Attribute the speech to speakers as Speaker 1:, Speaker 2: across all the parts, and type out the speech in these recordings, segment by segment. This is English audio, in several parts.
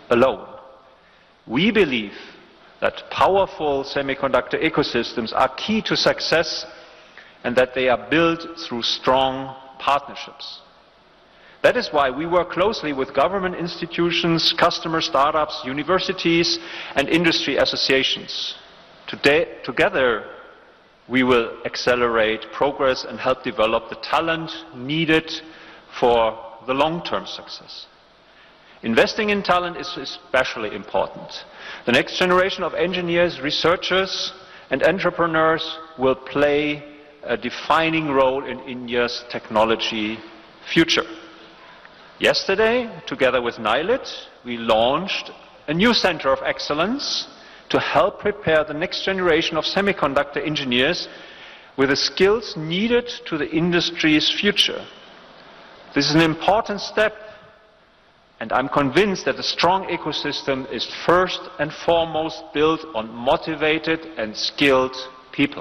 Speaker 1: alone. We believe that powerful semiconductor ecosystems are key to success and that they are built through strong partnerships. That is why we work closely with government institutions, customer startups, universities and industry associations. Together, we will accelerate progress and help develop the talent needed for the long-term success. Investing in talent is especially important. The next generation of engineers, researchers and entrepreneurs will play a defining role in India's technology future. Yesterday, together with NILIT, we launched a new Center of Excellence to help prepare the next generation of semiconductor engineers with the skills needed to the industry's future. This is an important step, and I'm convinced that a strong ecosystem is first and foremost built on motivated and skilled people.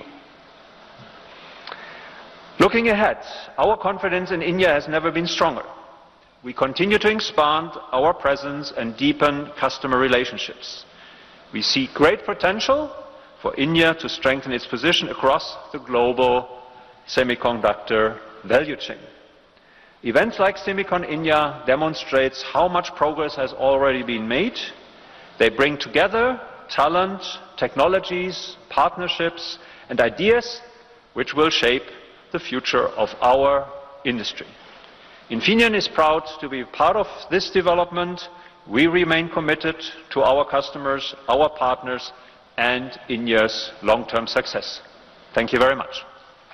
Speaker 1: Looking ahead, our confidence in India has never been stronger. We continue to expand our presence and deepen customer relationships. We see great potential for India to strengthen its position across the global semiconductor value chain. Events like SEMICON India demonstrates how much progress has already been made. They bring together talent, technologies, partnerships and ideas which will shape the future of our industry. Infineon is proud to be part of this development. We remain committed to our customers, our partners, and India's long-term success. Thank you very much.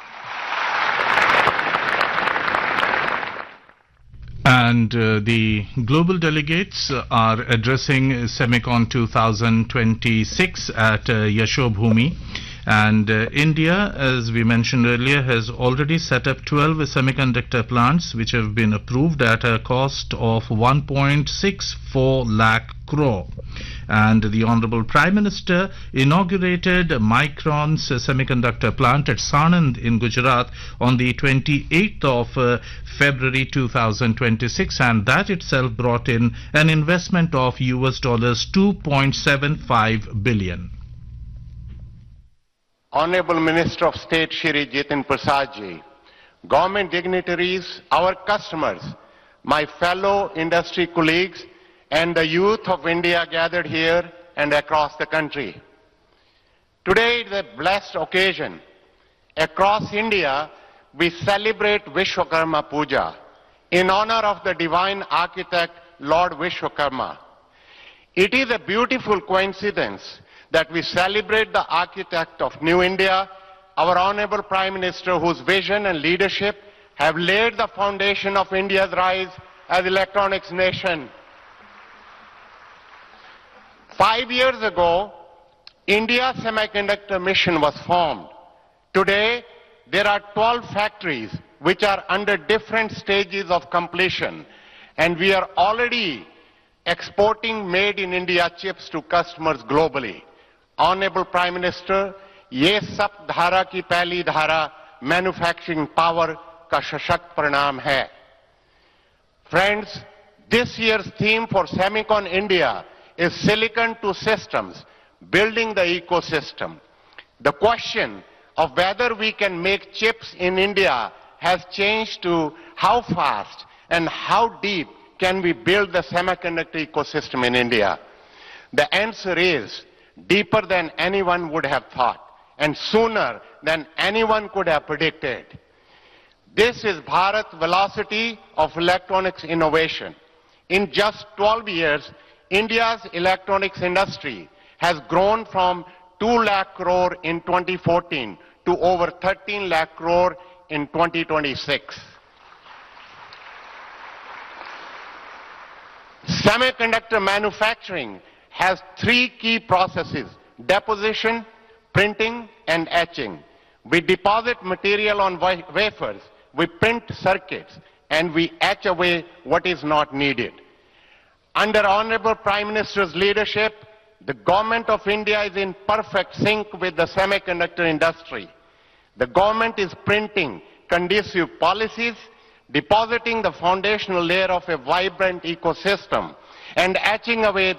Speaker 2: And the global delegates are addressing SEMICON 2026 at Yashobhoomi. And India, as we mentioned earlier, has already set up 12 semiconductor plants which have been approved at a cost of 1.64 lakh crore. And the Honorable Prime Minister inaugurated Micron's semiconductor plant at Sanand in Gujarat on the 28th of February 2026, and that itself brought in an investment of US dollars 2.75 billion.
Speaker 3: Honorable Minister of State Shri Jitin Prasad ji, government dignitaries, our customers, my fellow industry colleagues and the youth of India gathered here and across the country. Today is a blessed occasion. Across India, we celebrate Vishwakarma Puja in honor of the divine architect Lord Vishwakarma. It is a beautiful coincidence that we celebrate the architect of New India, our Honorable Prime Minister, whose vision and leadership have laid the foundation of India's rise as electronics nation. 5 years ago, India's semiconductor mission was formed. Today, there are 12 factories which are under different stages of completion, and we are already exporting made in India chips to customers globally. Honorable Prime Minister, ये सप्त धारा की पहली धारा manufacturing power का सशक्त परिणाम है. Friends, this year's theme for SEMICON India is Silicon to Systems, building the ecosystem. The question of whether we can make chips in India has changed to how fast and how deep can we build the semiconductor ecosystem in India. The answer is deeper than anyone would have thought and sooner than anyone could have predicted. This is Bharat's velocity of electronics innovation. In just 12 years, India's electronics industry has grown from 2 lakh crore in 2014 to over 13 lakh crore in 2026. Semiconductor manufacturing has 3 key processes: deposition, printing, and etching. We deposit material on wafers, we print circuits, and we etch away what is not needed. Under Honorable Prime Minister's leadership, the Government of India is in perfect sync with the semiconductor industry. The government is printing conducive policies, depositing the foundational layer of a vibrant ecosystem, and etching away